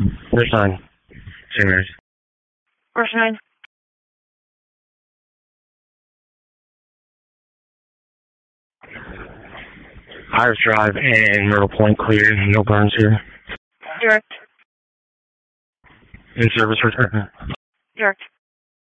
Where's 9? St. Mary's. Where's 9? Iris Drive and Myrtle Point clear. No burns here. Direct. In service return. Direct.